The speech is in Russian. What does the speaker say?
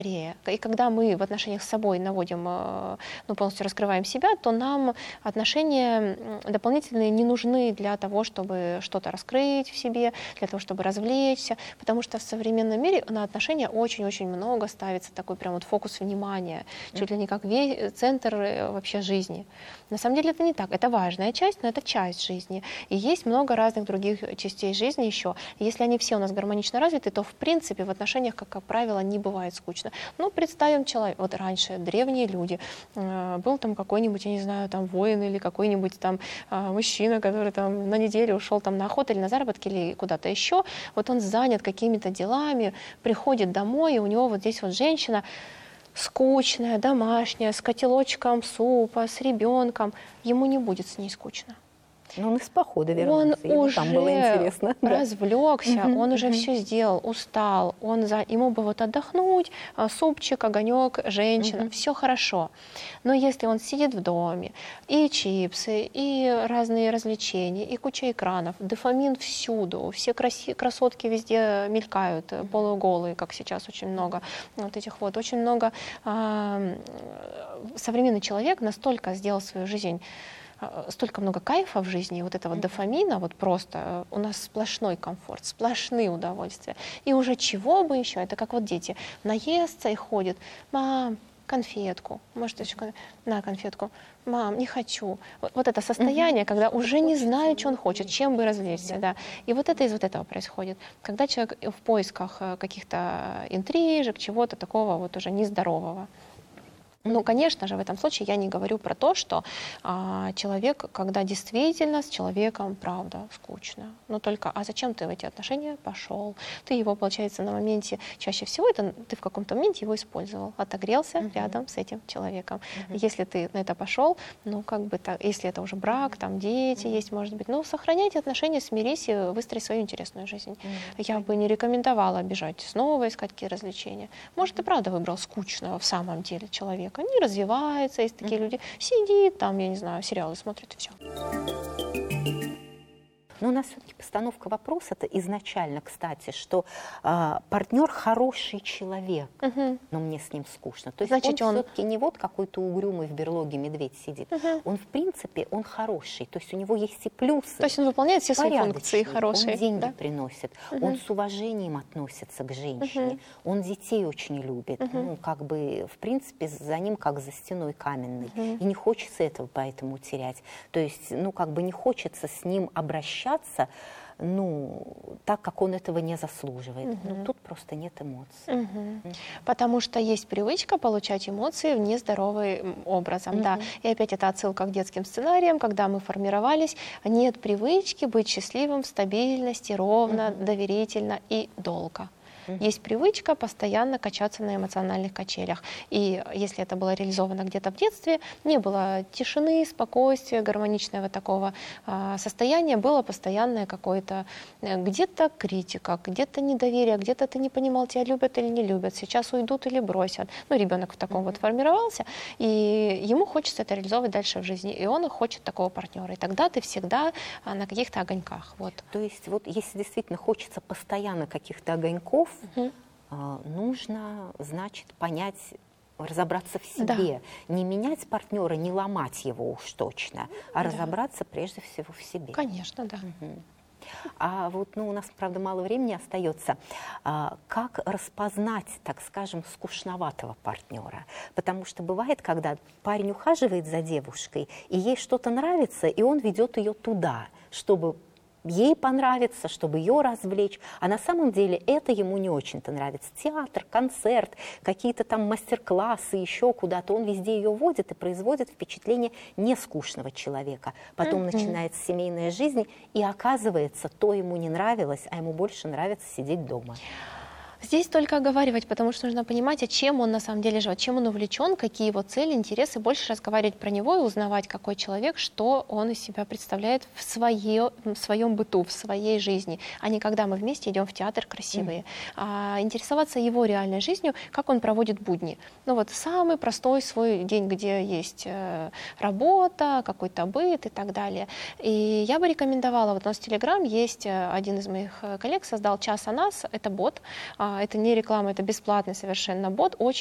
И когда мы в отношениях с собой наводим, полностью раскрываем себя, то нам отношения дополнительные не нужны для того, чтобы что-то раскрыть в себе, для того, чтобы развлечься, потому что в современном мире на отношения очень-очень много ставится такой прям вот фокус внимания, чуть ли не как весь центр вообще жизни. На самом деле это не так, это важная часть, но это часть жизни. И есть много разных других частей жизни еще. И если они все у нас гармонично развиты, то в принципе в отношениях, как правило, не бывает скучно. Ну, представим человека, вот раньше древние люди, был там какой-нибудь, я не знаю, там воин или какой-нибудь там мужчина, который там на неделю ушел там на охоту или на заработки или куда-то еще, вот он занят какими-то делами, приходит домой, и у него вот здесь вот женщина скучная, домашняя, с котелочком супа, с ребенком, ему не будет с ней скучно. Но он из похода вернулся, он уже там было интересно. развлекся, он уже все сделал, устал, ему бы вот отдохнуть, супчик, огонек, женщина, все хорошо. Но если он сидит в доме, и чипсы, и разные развлечения, и куча экранов, дофамин всюду, все красотки везде мелькают, полуголые, как сейчас очень много вот этих вот, очень много. Современный человек настолько сделал свою жизнь, столько много кайфа в жизни, вот этого дофамина, вот просто у нас сплошной комфорт, сплошные удовольствия. И уже чего бы еще, это как вот дети, наестся и ходят, мам, конфетку, может, еще на конфетку, мам, не хочу. Вот это состояние, когда уже не знает, что он хочет, чем бы развлечься. Да. И вот это из вот этого происходит. Когда человек в поисках каких-то интрижек, чего-то такого вот уже нездорового. Ну, конечно же, в этом случае я не говорю про то, что человек, когда действительно с человеком, правда, скучно. Но только, а зачем ты в эти отношения пошел? Ты его, получается, на моменте, чаще всего это ты в каком-то моменте его использовал, отогрелся рядом с этим человеком. Если ты на это пошел, ну, как бы, так, если это уже брак, там дети есть, может быть, ну, сохраняйте отношения, смирись и выстрои свою интересную жизнь. Я бы не рекомендовала бежать снова, искать какие развлечения. Может, ты правда выбрал скучного в самом деле человека, не развивается, есть такие люди, сидит там, я не знаю, сериалы смотрит и все. Но у нас все-таки постановка вопроса-то изначально, кстати, что партнер хороший человек, но мне с ним скучно. То есть значит, он все-таки не вот какой-то угрюмый в берлоге медведь сидит. Он, в принципе, он хороший. То есть у него есть и плюсы. То есть он выполняет все свои функции хорошие. Он деньги приносит, он с уважением относится к женщине, он детей очень любит. Ну, как бы, в принципе, за ним как за стеной каменной. И не хочется этого поэтому терять. То есть, ну, как бы не хочется с ним обращаться, ну, так, как он этого не заслуживает. Ну, тут просто нет эмоций. Потому что есть привычка получать эмоции в нездоровым образом. Да. И опять это отсылка к детским сценариям, когда мы формировались. Нет привычки быть счастливым в стабильности, ровно, доверительно и долго. Есть привычка постоянно качаться на эмоциональных качелях. И если это было реализовано где-то в детстве, не было тишины, спокойствия, гармоничного такого состояния, было постоянное какое-то где-то критика, где-то недоверие, где-то ты не понимал, тебя любят или не любят, сейчас уйдут или бросят. Ну, ребенок в таком вот формировался, и ему хочется это реализовывать дальше в жизни, и он хочет такого партнера. И тогда ты всегда на каких-то огоньках. Вот. То есть вот если действительно хочется постоянно каких-то огоньков, нужно, значит, понять, разобраться в себе. Да. Не менять партнера, не ломать его уж точно, а разобраться прежде всего в себе. Конечно, да. А вот, ну, у нас, правда, мало времени остается. Как распознать, так скажем, скучноватого партнера? Потому что бывает, когда парень ухаживает за девушкой, и ей что-то нравится, и он ведет ее туда, чтобы ей понравится, чтобы ее развлечь, а на самом деле это ему не очень-то нравится. Театр, концерт, какие-то там мастер-классы, еще куда-то. Он везде ее водит и производит впечатление нескучного человека. Потом начинается семейная жизнь, и оказывается, то ему не нравилось, а ему больше нравится сидеть дома. Здесь только оговаривать, потому что нужно понимать, а чем он на самом деле живет, чем он увлечен, какие его цели, интересы, больше разговаривать про него и узнавать, какой человек, что он из себя представляет в своем быту, в своей жизни, а не когда мы вместе идем в театр красивые. А интересоваться его реальной жизнью, как он проводит будни. Ну вот самый простой свой день, где есть работа, какой-то быт и так далее. И я бы рекомендовала, вот у нас в Telegram есть один из моих коллег, создал «Час о нас», это бот, это не реклама, это бесплатный совершенно бот, очень